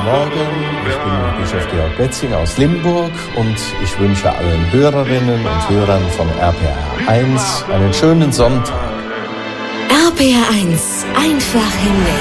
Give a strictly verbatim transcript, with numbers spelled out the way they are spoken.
Morgen, ich bin Bischof Georg Betzing aus Limburg und ich wünsche allen Hörerinnen und Hörern von R P R eins einen schönen Sonntag. R P R eins, einfach himmlisch.